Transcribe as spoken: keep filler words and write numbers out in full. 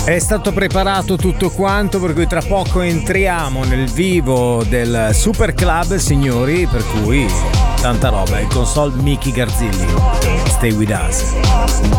È stato preparato tutto quanto, per cui tra poco entriamo nel vivo del Super Club, signori, per cui tanta roba. Il console Mickey Garzilli. Stay with us.